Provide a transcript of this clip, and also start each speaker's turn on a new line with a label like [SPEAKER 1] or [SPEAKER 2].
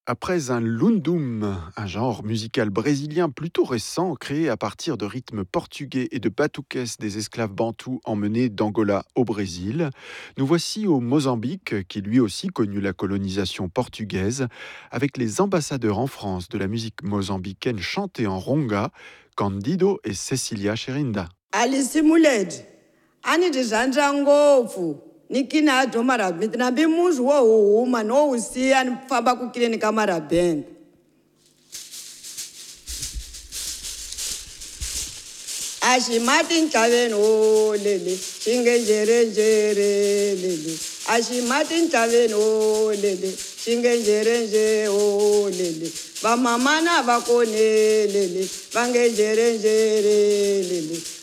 [SPEAKER 1] Après un lundum, un genre musical brésilien plutôt récent, créé à partir de rythmes portugais et de batuques des esclaves bantous emmenés d'Angola au Brésil, nous voici au Mozambique, qui lui aussi connut la colonisation portugaise, avec les ambassadeurs en France de la musique mozambicaine chantée en ronga, Candido et Cecilia Cherinda.
[SPEAKER 2] Alice Muled, aniti zvandira ngopfu nikina adho marabhendi nambe muzi wohuma nousiya nifamba kukirinika marabhendi ashimati nchaveni o lele chinge njerenjere lele ashimati nchaveni o lele chinge njerenje o lele vamama na vakone lele vange njerenjere lele